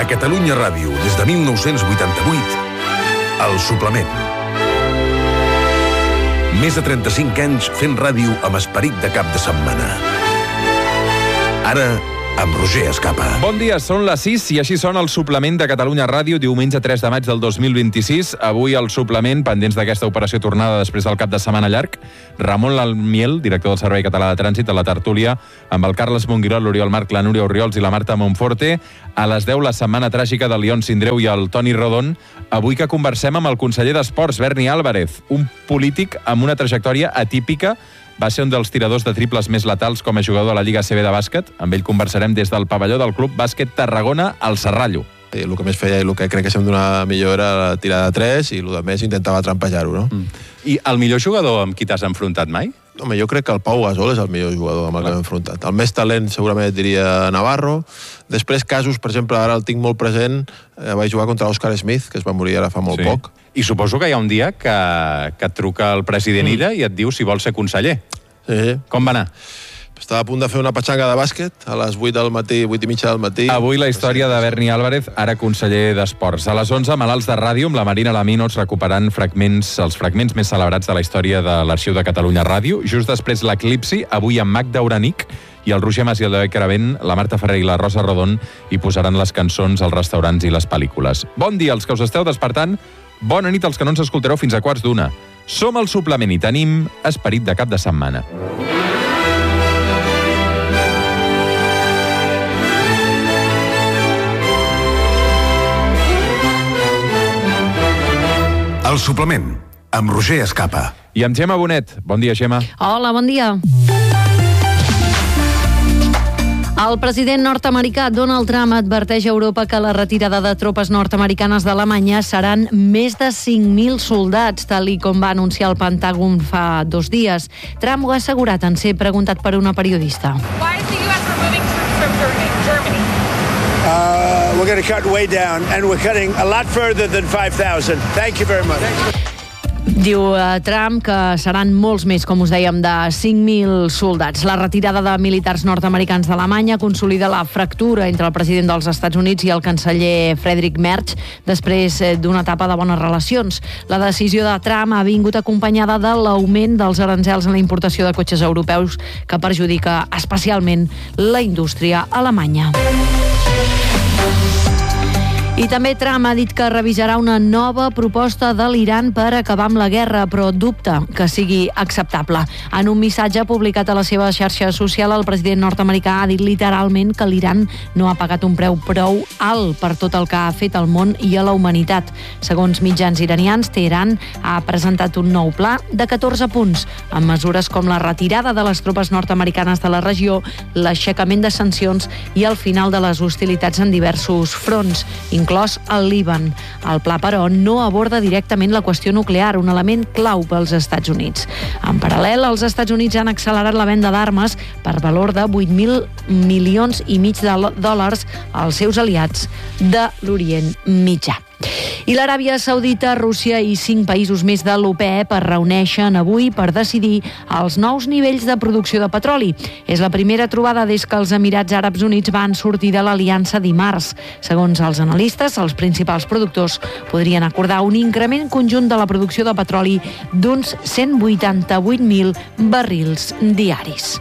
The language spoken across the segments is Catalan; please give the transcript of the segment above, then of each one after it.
A Catalunya Ràdio, des de 1988, El Suplement. Més de 35 anys fent ràdio amb esperit de cap de setmana. Ara, amb Roger Escapa. Bon dia, són les 6 i així sona el Suplement de Catalunya Ràdio, diumenge 3 de maig del 2026. Avui el Suplement, pendents d'aquesta operació tornada després del cap de setmana llarg. Ramon Lalmiel, director del Servei Català de Trànsit, a la tertúlia, amb el Carles Monguirol, l'Oriol Marc, la Núria Orriols i la Marta Monforte. A les 10, la setmana tràgica del León Sindreu i el Toni Rodon. Avui que conversem amb el conseller d'Esports, Berni Álvarez, un polític amb una trajectòria atípica. Va ser un dels tiradors de triples més letals com a jugador de la Lliga ACB de bàsquet. Amb ell conversarem des del pavelló del Club Bàsquet Tarragona al Serrallo. El que més feia i el que crec que se'm donava millor era la tirada de 3 i el de més intentava trampejar-ho, no? I el millor jugador amb qui t'has enfrontat mai? Home, jo crec que el Pau Gasol és el millor jugador amb el que m'he enfrontat. El més talent segurament et diria Navarro. Després casos, per exemple, ara el tinc molt present, vaig jugar contra Oscar Smith, que es va morir ara fa molt poc. I suposo que hi ha un dia que et truca el president Illa i et diu si vol ser conseller. Sí. Com va anar? Estava a punt de fer una petxanga de bàsquet a les 8 del matí, 8 i mitja del matí. Avui la història de Berni Álvarez, ara conseller d'Esports. A les 11, Malalts de Ràdio, amb la Marina Laminos, recuperant els fragments més celebrats de la història de l'Arxiu de Catalunya Ràdio. Just després l'Eclipsi, avui amb Magda Uranic i el Roger Mas i el David Caravent, la Marta Ferrer i la Rosa Rodon hi posaran les cançons, els restaurants i les pel·lícules. Bon dia als que us esteu despertant. Bona nit als que no ens escoltareu fins a 12:15. Som al Suplement i tenim esperit de cap de setmana. El Suplement, amb Roger Escapa. I amb Gemma Bonet. Bon dia, Gemma. Hola, bon dia. El president nord-americà Donald Trump adverteix a Europa que la retirada de tropes nord-americanes d'Alemanya seran més de 5.000 soldats, tal i com va anunciar el Pentàgon fa 2 dies. Trump ho ha assegurat en ser preguntat per una periodista. Why is the U.S. removing troops from Germany? We're going to cut way down, and we're cutting a lot further than 5,000. Thank you very much. Diu Trump que seran molts més, com us dèiem, de 5.000 soldats. La retirada de militars nord-americans d'Alemanya consolida la fractura entre el president dels Estats Units i el canceller Friedrich Merz després d'una etapa de bones relacions. La decisió de Trump ha vingut acompanyada de l'augment dels aranzels en la importació de cotxes europeus que perjudica especialment la indústria alemanya. I també Trump ha dit que revisarà una nova proposta de l'Iran per acabar amb la guerra, però dubta que sigui acceptable. En un missatge publicat a la seva xarxa social, el president nord-americà ha dit literalment que l'Iran no ha pagat un preu prou alt per tot el que ha fet al món i a la humanitat. Segons mitjans iranians, Teheran ha presentat un nou pla de 14 punts, amb mesures com la retirada de les tropes nord-americanes de la regió, l'aixecament de sancions i el final de les hostilitats en diversos fronts, inclòs el Líban. El pla, però, no aborda directament la qüestió nuclear, un element clau pels Estats Units. En paral·lel, els Estats Units han accelerat la venda d'armes per valor de 8.000 milions i mig de dòlars als seus aliats de l'Orient Mitjà. I l'Aràbia Saudita, Rússia i 5 països més de l'OPEP es reuneixen avui per decidir els nous nivells de producció de petroli. És la primera trobada des que els Emirats Àrabs Units van sortir de l'aliança dimarts. Segons els analistes, els principals productors podrien acordar un increment conjunt de la producció de petroli d'uns 188.000 barrils diaris.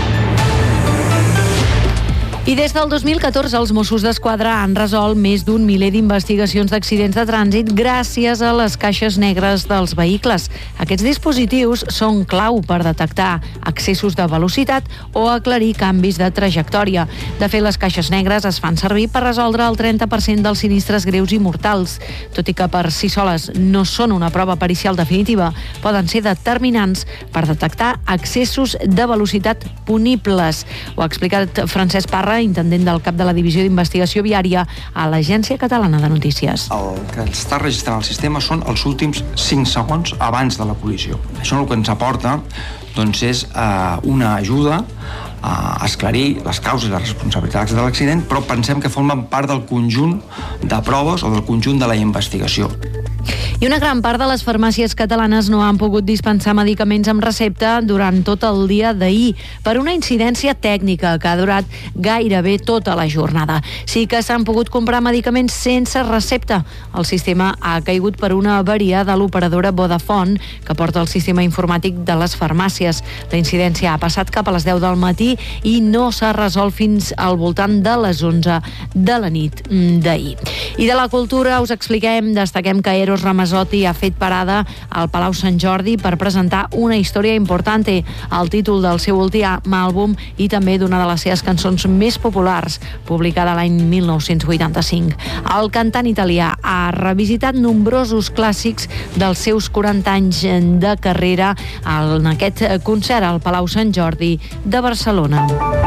I des del 2014 els Mossos d'Esquadra han resolt més d'un miler d'investigacions d'accidents de trànsit gràcies a les caixes negres dels vehicles. Aquests dispositius són clau per detectar excessos de velocitat o aclarir canvis de trajectòria. De fet, les caixes negres es fan servir per resoldre el 30% dels sinistres greus i mortals. Tot i que per si soles no són una prova pericial definitiva, poden ser determinants per detectar excessos de velocitat punibles. Ho ha explicat Francesc Parra, intendent del cap de la Divisió d'Investigació Viària a l'Agència Catalana de Notícies. El que està registrant el sistema són els últims 5 segons abans de la col·lisió. Això el que ens aporta és una ajuda a esclarir les causes i les responsabilitats de l'accident, però pensem que formen part del conjunt de proves o del conjunt de la investigació. I una gran part de les farmàcies catalanes no han pogut dispensar medicaments amb recepta durant tot el dia d'ahir per una incidència tècnica que ha durat gairebé tota la jornada. Sí que s'han pogut comprar medicaments sense recepta. El sistema ha caigut per una avaria de l'operadora Vodafone, que porta el sistema informàtic de les farmàcies. La incidència ha passat cap a les 10 del matí i no s'ha resolt fins al voltant de les 11 de la nit d'ahir. I de la cultura us expliquem, destaquem que Eros Ramazzotti ha fet parada al Palau Sant Jordi per presentar Una història importante, el títol del seu últim àlbum i també d'una de les seves cançons més populars, publicada l'any 1985. El cantant italià ha revisitat nombrosos clàssics dels seus 40 anys de carrera en aquest concert al Palau Sant Jordi de Barcelona.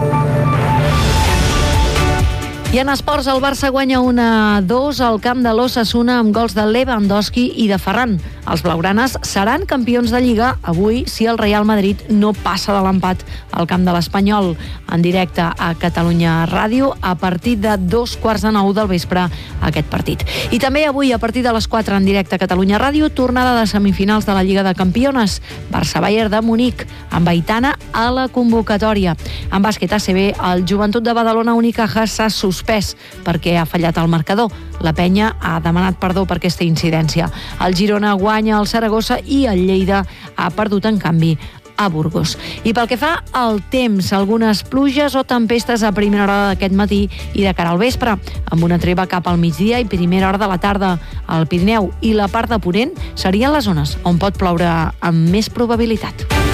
I en esports, el Barça guanya 1-2 al camp de l'Osasuna amb gols de Lewandowski i de Ferran. Els blaugranes seran campions de Lliga avui si el Real Madrid no passa de l'empat al camp de l'Espanyol. En directe a Catalunya Ràdio a partir de 8:45 del vespre aquest partit. I també avui a partir de les 4 en directe a Catalunya Ràdio, tornada de semifinals de la Lliga de Campiones. Barça-Bayern de Munic, amb Aitana a la convocatòria. En bàsquet ACB, el Joventut de Badalona Unicaja s'ha suspès perquè ha fallat el marcador. La penya ha demanat perdó per aquesta incidència. El Girona guanya el Saragossa i el Lleida ha perdut, en canvi, a Burgos. I pel que fa al temps, algunes pluges o tempestes a primera hora d'aquest matí i de cara al vespre, amb una treva cap al migdia i primera hora de la tarda. El Pirineu i la part de Ponent serien les zones on pot ploure amb més probabilitat.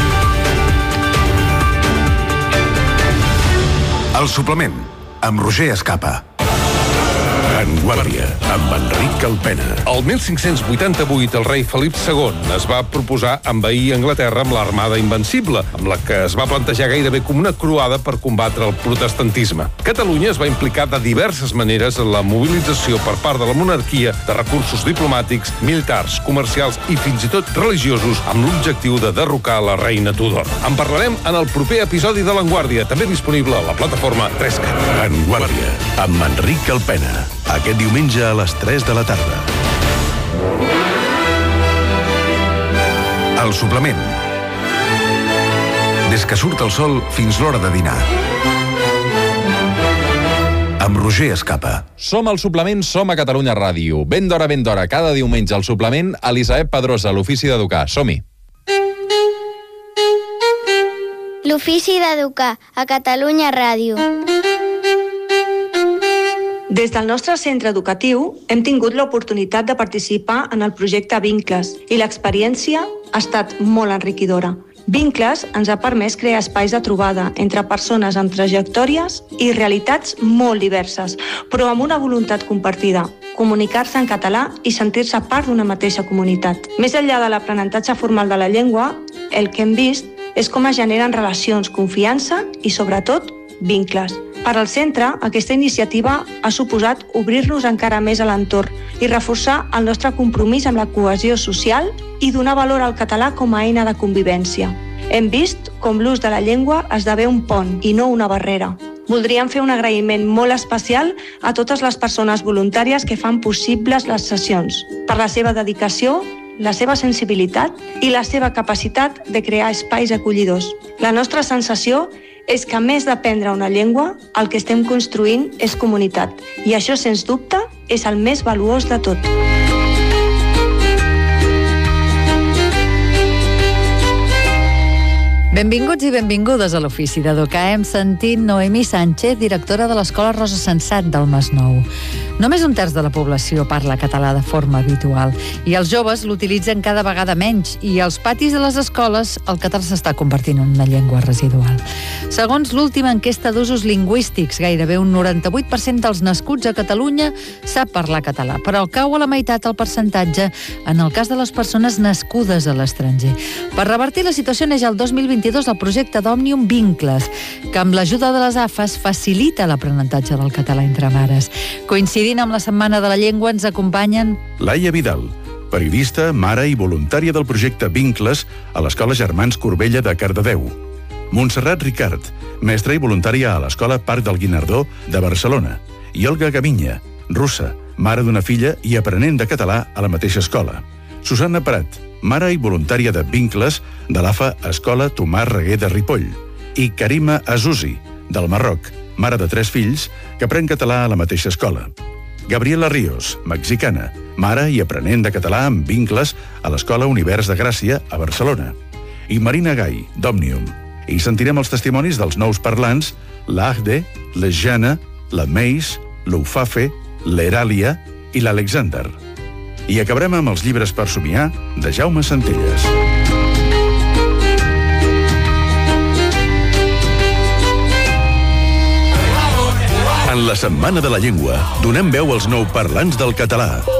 El suplement, amb Roger Escapa. En Guàrdia, amb Enric Calpena. El 1588, el rei Felip II es va proposar envair Anglaterra amb l'Armada Invencible, amb la que es va plantejar gairebé com una croada per combatre el protestantisme. Catalunya es va implicar de diverses maneres en la mobilització per part de la monarquia de recursos diplomàtics, militars, comercials i fins i tot religiosos amb l'objectiu de derrocar la reina Tudor. En parlarem en el proper episodi de l'Enguàrdia, també disponible a la plataforma 3CAT. En Guàrdia, amb Enric Calpena. Aquest diumenge a les 3 de la tarda. El suplement. Des que surt el sol fins l'hora de dinar. Amb Roger Escapa. Som al suplement, som a Catalunya Ràdio. Ben d'hora, cada diumenge al suplement, Elisabet Pedrosa, l'Ofici d'Educar. Som-hi. L'Ofici d'Educar, a Catalunya Ràdio. Des del nostre centre educatiu hem tingut l'oportunitat de participar en el projecte Vincles i l'experiència ha estat molt enriquidora. Vincles ens ha permès crear espais de trobada entre persones amb trajectòries i realitats molt diverses, però amb una voluntat compartida, comunicar-se en català i sentir-se part d'una mateixa comunitat. Més enllà de l'aprenentatge formal de la llengua, el que hem vist és com es generen relacions, confiança i, sobretot, vincles. Per al centre, aquesta iniciativa ha suposat obrir-nos encara més a l'entorn i reforçar el nostre compromís amb la cohesió social i donar valor al català com a eina de convivència. Hem vist com l'ús de la llengua esdevé un pont i no una barrera. Voldríem fer un agraïment molt especial a totes les persones voluntàries que fan possibles les sessions, per la seva dedicació, la seva sensibilitat i la seva capacitat de crear espais acollidors. La nostra sensació és que, a més d'aprendre una llengua, el que estem construint és comunitat. I això, sens dubte, és el més valuós de tot. Benvinguts i benvingudes a l'Ofici d'Educar. Hem sentit Noemí Sánchez, directora de l'Escola Rosa Sensat del Masnou. Només 1/3 de la població parla català de forma habitual i els joves l'utilitzen cada vegada menys i als patis de les escoles el català s'està convertint en una llengua residual. Segons l'última enquesta d'usos lingüístics, gairebé un 98% dels nascuts a Catalunya sap parlar català, però cau a la meitat el percentatge en el cas de les persones nascudes a l'estranger. Per revertir la situació neix el 2022 el projecte d'Òmnium Vincles, que amb l'ajuda de les AFAS facilita l'aprenentatge del català entre mares. Coincidint amb la Setmana de la Llengua ens acompanyen Laia Vidal, periodista, mare i voluntària del projecte Vincles a l'Escola Germans Corbella de Cardedeu. Montserrat Ricard, mestra i voluntària a l'Escola Parc del Guinardó de Barcelona. I Olga Gaminya, russa, mare d'una filla i aprenent de català a la mateixa escola. Susana Prat, mare i voluntària de Vincles de l'AFA Escola Tomàs Reguer de Ripoll, i Karima Azuzi, del Marroc, mare de 3 fills, que aprèn català a la mateixa escola. Gabriela Ríos, mexicana, mare i aprenent de català amb Vincles a l'Escola Univers de Gràcia a Barcelona. I Marina Gai, d'Òmnium. I sentirem els testimonis dels nous parlants, l'Agde, la Jana, la Meis, l'Ufafe, l'Eràlia i l'Alexander. I acabarem amb els llibres per somiar de Jaume Centelles. En la Setmana de la Llengua donem veu als nouparlants del català.